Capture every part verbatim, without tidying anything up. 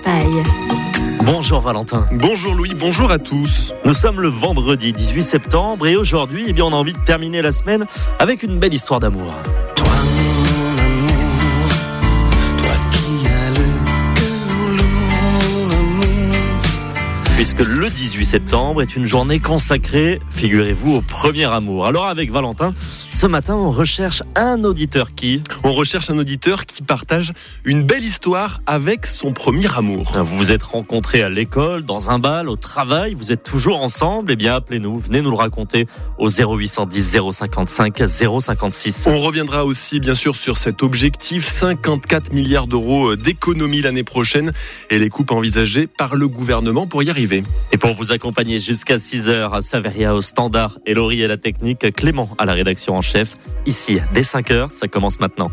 Paille. Bonjour Valentin. Bonjour Louis, bonjour à tous. Nous sommes le vendredi dix-huit septembre et aujourd'hui, eh bien, on a envie de terminer la semaine avec une belle histoire d'amour. Toi mon amour, toi qui as le cœur lourd, mon amour. Puisque le dix-huit septembre est une journée consacrée, figurez-vous, au premier amour. Alors avec Valentin, ce matin, on recherche un auditeur qui... On recherche un auditeur qui partage une belle histoire avec son premier amour. Vous vous êtes rencontrés à l'école, dans un bal, au travail, vous êtes toujours ensemble, eh bien appelez-nous, venez nous le raconter au zéro huit cent dix zéro cinquante-cinq zéro cinquante-six. On reviendra aussi bien sûr sur cet objectif, cinquante-quatre milliards d'euros d'économie l'année prochaine et les coupes envisagées par le gouvernement pour y arriver. Et pour vous accompagner jusqu'à six heures, Saveria au standard et Laurie à la technique, Clément à la rédaction en chef. Ici, dès cinq heures, ça commence maintenant.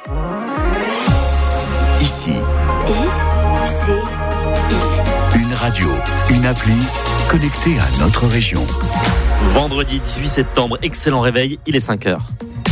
Ici. I, C, I. Une radio, une appli connectée à notre région. Vendredi dix-huit septembre, excellent réveil, il est cinq heures.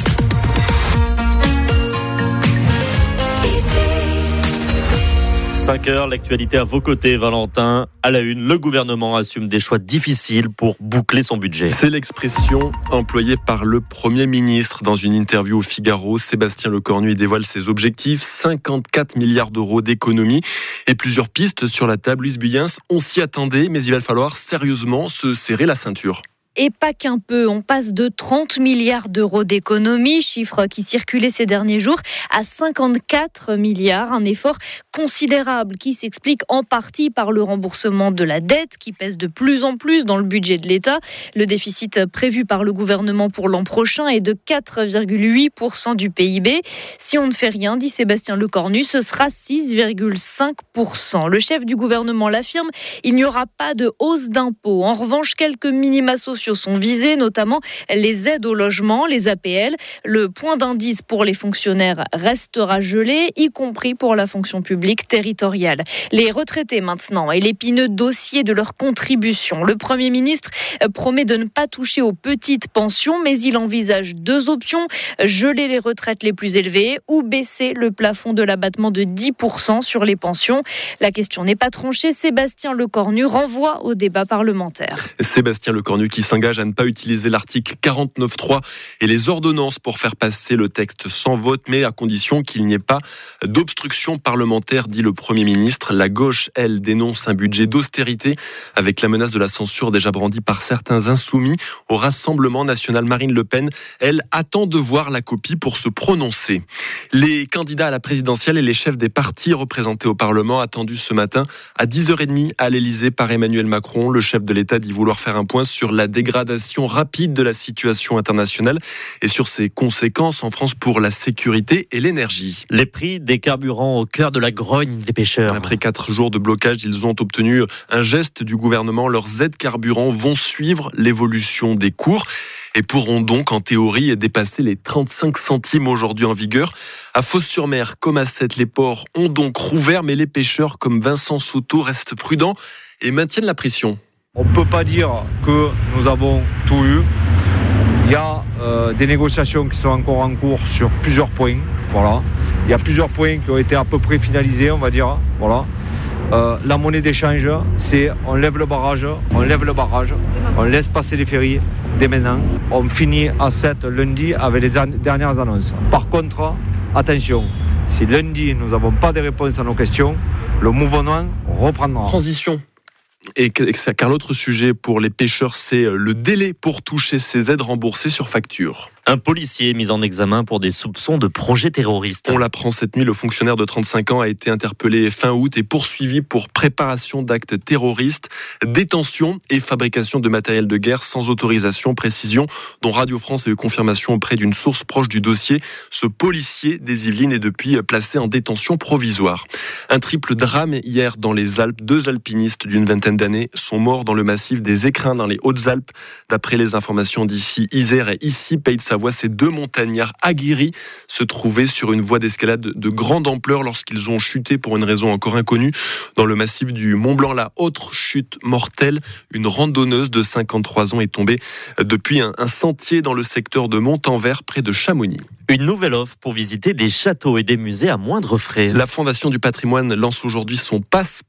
cinq heures, l'actualité à vos côtés, Valentin. À la une, le gouvernement assume des choix difficiles pour boucler son budget. C'est l'expression employée par le Premier ministre. Dans une interview au Figaro, Sébastien Lecornu dévoile ses objectifs, cinquante-quatre milliards d'euros d'économie et plusieurs pistes sur la table. Louise Buyens, on s'y attendait, mais il va falloir sérieusement se serrer la ceinture. Et pas qu'un peu, on passe de trente milliards d'euros d'économie, chiffre qui circulait ces derniers jours, à cinquante-quatre milliards, un effort considérable qui s'explique en partie par le remboursement de la dette qui pèse de plus en plus dans le budget de l'État. Le déficit prévu par le gouvernement pour l'an prochain est de quatre virgule huit pour cent du P I B. Si on ne fait rien, dit Sébastien Lecornu, ce sera six virgule cinq pour cent. Le chef du gouvernement l'affirme, il n'y aura pas de hausse d'impôts. En revanche, quelques minima sociaux sont visés, notamment les aides au logement, les A P L. Le point d'indice pour les fonctionnaires restera gelé, y compris pour la fonction publique territoriale. Les retraités maintenant et l'épineux dossier de leur contribution. Le Premier ministre promet de ne pas toucher aux petites pensions, mais il envisage deux options, geler les retraites les plus élevées ou baisser le plafond de l'abattement de dix pour cent sur les pensions. La question n'est pas tranchée. Sébastien Lecornu renvoie au débat parlementaire. Sébastien Lecornu qui s'engage à ne pas utiliser l'article quarante-neuf trois et les ordonnances pour faire passer le texte sans vote, mais à condition qu'il n'y ait pas d'obstruction parlementaire, dit le Premier ministre. La gauche, elle, dénonce un budget d'austérité avec la menace de la censure déjà brandie par certains insoumis. Au Rassemblement national, Marine Le Pen, elle, attend de voir la copie pour se prononcer. Les candidats à la présidentielle et les chefs des partis représentés au Parlement attendus ce matin à dix heures trente à l'Élysée par Emmanuel Macron. Le chef de l'État dit vouloir faire un point sur la dégradation rapide de la situation internationale et sur ses conséquences en France pour la sécurité et l'énergie. Les prix des carburants au cœur de la grogne des pêcheurs. Après quatre jours de blocage, ils ont obtenu un geste du gouvernement. Leurs aides carburants vont suivre l'évolution des cours et pourront donc en théorie dépasser les trente-cinq centimes aujourd'hui en vigueur. À Fos-sur-Mer comme à Sète, les ports ont donc rouvert, mais les pêcheurs comme Vincent Souto restent prudents et maintiennent la pression. On ne peut pas dire que nous avons tout eu. Il y a euh, des négociations qui sont encore en cours sur plusieurs points. Voilà. Il y a plusieurs points qui ont été à peu près finalisés, on va dire. Voilà. Euh, la monnaie d'échange, c'est on lève le barrage, on lève le barrage, on laisse passer les ferries dès maintenant. On finit à sept lundi avec les an- dernières annonces. Par contre, attention, si lundi nous n'avons pas de réponses à nos questions, le mouvement reprendra. Transition. Et car l'autre sujet pour les pêcheurs, c'est le délai pour toucher ces aides remboursées sur facture. Un policier mis en examen pour des soupçons de projet terroriste. On l'apprend cette nuit, le fonctionnaire de trente-cinq ans a été interpellé fin août et poursuivi pour préparation d'actes terroristes, détention et fabrication de matériel de guerre sans autorisation, précision dont Radio France a eu confirmation auprès d'une source proche du dossier. Ce policier des Yvelines est depuis placé en détention provisoire. Un triple drame hier dans les Alpes. Deux alpinistes d'une vingtaine d'années sont morts dans le massif des Écrins dans les Hautes-Alpes. D'après les informations d'ici Isère et ici Pays de Savoie, ces deux montagnards aguerris se trouvaient sur une voie d'escalade de grande ampleur lorsqu'ils ont chuté pour une raison encore inconnue dans le massif du Mont-Blanc. La autre chute mortelle, une randonneuse de cinquante-trois ans est tombée depuis un, un sentier dans le secteur de Montanvert près de Chamonix. Une nouvelle offre pour visiter des châteaux et des musées à moindre frais. La Fondation du patrimoine lance aujourd'hui son passe